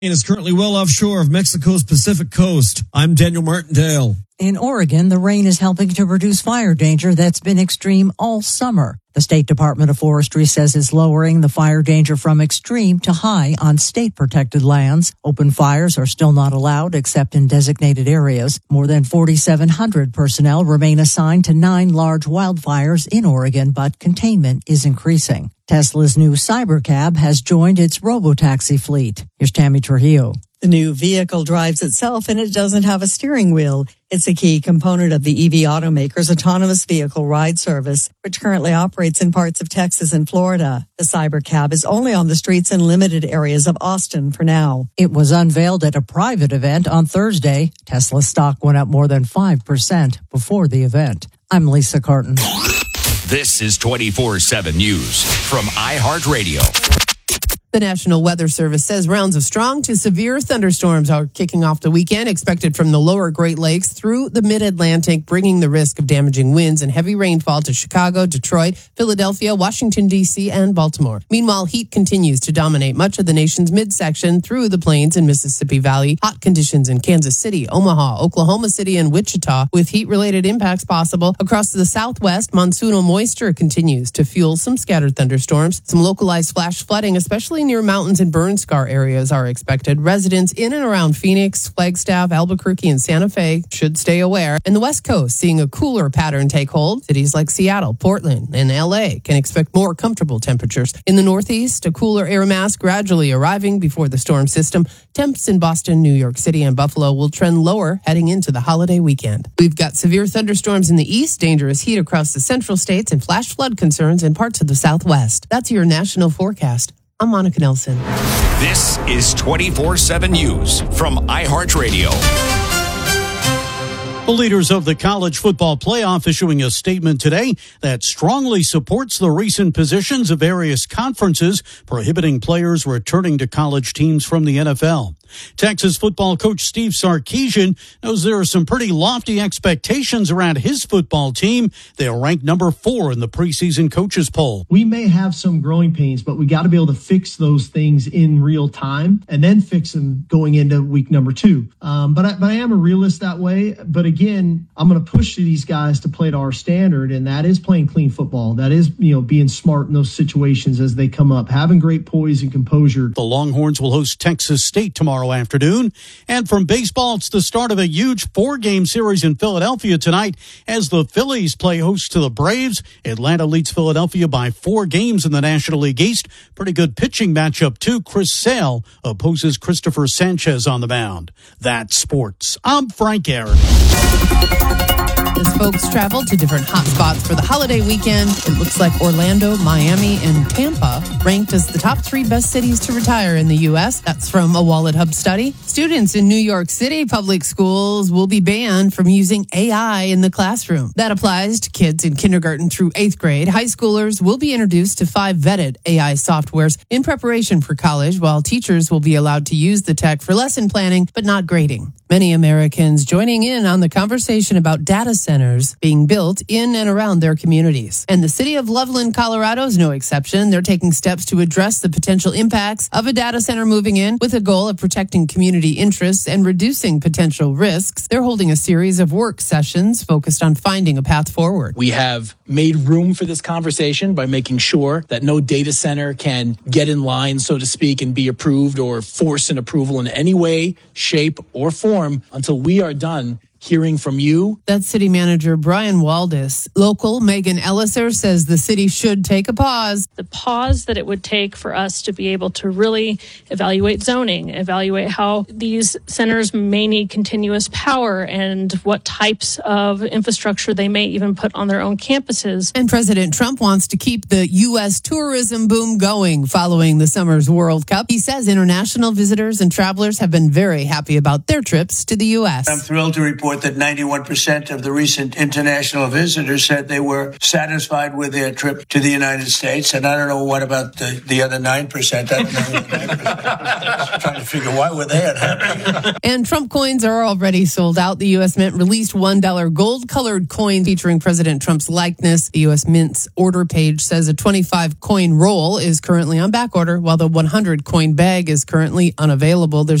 Is currently well offshore of Mexico's Pacific coast. I'm Daniel Martindale. In Oregon, the rain is helping to reduce fire danger that's been extreme all summer. The State Department of Forestry says it's lowering the fire danger from extreme to high on state-protected lands. Open fires are still not allowed except in designated areas. More than 4,700 personnel remain assigned to 9 large wildfires in Oregon, but containment is increasing. Tesla's new Cybercab has joined its robotaxi fleet. Here's Tammy Trujillo. The new vehicle drives itself and it doesn't have a steering wheel. It's a key component of the EV automaker's autonomous vehicle ride service, which currently operates in parts of Texas and Florida. The Cybercab is only on the streets in limited areas of Austin for now. It was unveiled at a private event on Thursday. Tesla stock went up more than 5% before the event. I'm Lisa Carton. This is 24/7 News from iHeartRadio. The National Weather Service says rounds of strong to severe thunderstorms are kicking off the weekend, expected from the lower Great Lakes through the mid-Atlantic, bringing the risk of damaging winds and heavy rainfall to Chicago, Detroit, Philadelphia, Washington, D.C., and Baltimore. Meanwhile, heat continues to dominate much of the nation's midsection through the Plains and Mississippi Valley. Hot conditions in Kansas City, Omaha, Oklahoma City, and Wichita, with heat-related impacts possible across the Southwest. Monsoonal moisture continues to fuel some scattered thunderstorms. Some localized flash flooding, especially near mountains and burn scar areas, are expected. Residents in and around Phoenix, Flagstaff, Albuquerque, and Santa Fe should stay aware. And the West Coast seeing a cooler pattern take hold. Cities like Seattle, Portland, and LA can expect more comfortable temperatures. In the Northeast, a cooler air mass gradually arriving before the storm system. Temps in Boston, New York City, and Buffalo will trend lower heading into the holiday weekend. We've got severe thunderstorms in the east, dangerous heat across the central states, and flash flood concerns in parts of the Southwest. That's your national forecast. I'm Monica Nelson. This is 24/7 News from iHeartRadio. The leaders of the college football playoff issuing a statement today that strongly supports the recent positions of various conferences prohibiting players returning to college teams from the NFL. Texas football coach Steve Sarkisian knows there are some pretty lofty expectations around his football team. They'll rank number 4 in the preseason coaches poll. We may have some growing pains, but we got to be able to fix those things in real time and then fix them going into week number 2. But I am a realist that way. But again, I'm going to push these guys to play to our standard, and that is playing clean football. That is, being smart in those situations as they come up, having great poise and composure. The Longhorns will host Texas State tomorrow afternoon. And from baseball, it's the start of a huge 4-game series in Philadelphia tonight as the Phillies play host to the Braves. Atlanta leads Philadelphia by 4 games in the National League East. Pretty good pitching matchup, too. Chris Sale opposes Christopher Sanchez on the mound. That's sports. I'm Frank Aaron. As folks travel to different hotspots for the holiday weekend, it looks like Orlando, Miami, and Tampa ranked as the top 3 best cities to retire in the U.S. That's from a Wallet Hub study. Students in New York City public schools will be banned from using AI in the classroom. That applies to kids in kindergarten through 8th grade. High schoolers will be introduced to 5 vetted AI softwares in preparation for college, while teachers will be allowed to use the tech for lesson planning, but not grading. Many Americans joining in on the conversation about data centers being built in and around their communities. And the city of Loveland, Colorado is no exception. They're taking steps to address the potential impacts of a data center moving in with a goal of protecting community interests and reducing potential risks. They're holding a series of work sessions focused on finding a path forward. We have made room for this conversation by making sure that no data center can get in line, so to speak, and be approved or force an approval in any way, shape, or form until we are done hearing from you. That's City Manager Brian Waldis. Local Megan Elliser says the city should take a pause. The pause that it would take for us to be able to really evaluate zoning, evaluate how these centers may need continuous power and what types of infrastructure they may even put on their own campuses. And President Trump wants to keep the U.S. tourism boom going following the summer's World Cup. He says international visitors and travelers have been very happy about their trips to the U.S. I'm thrilled to report report that 91% of the recent international visitors said they were satisfied with their trip to the United States. And I don't know what about the other 9%. I don't know the 9%. Trying to figure why were they unhappy. And Trump coins are already sold out. The U.S. Mint released $1 gold-colored coin featuring President Trump's likeness. The U.S. Mint's order page says a 25-coin roll is currently on back order, while the 100-coin bag is currently unavailable. There's